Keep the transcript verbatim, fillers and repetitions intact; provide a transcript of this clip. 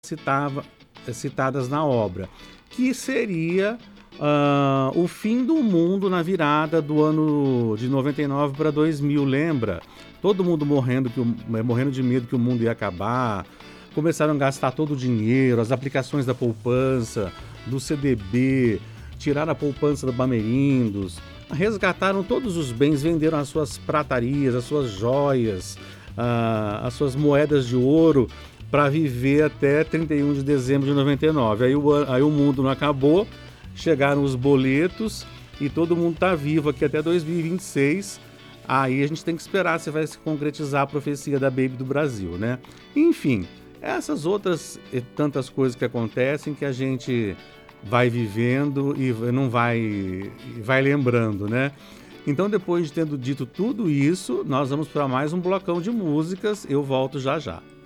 citava, citadas na obra, que seria uh, o fim do mundo na virada do ano de noventa e nove para dois mil, lembra? Todo mundo morrendo, que o, morrendo de medo que o mundo ia acabar, começaram a gastar todo o dinheiro, as aplicações da poupança, do C D B, tiraram a poupança do Bamerindos, resgataram todos os bens, venderam as suas pratarias, as suas joias, uh, as suas moedas de ouro, para viver até trinta e um de dezembro de noventa e nove. Aí o, aí o mundo não acabou, chegaram os boletos e todo mundo está vivo aqui até dois mil e vinte e seis. Aí a gente tem que esperar se vai se concretizar a profecia da Baby do Brasil, né? Enfim, essas outras e tantas coisas que acontecem que a gente vai vivendo e não vai, vai lembrando, né? Então, depois de tendo dito tudo isso, nós vamos para mais um blocão de músicas. Eu volto já já.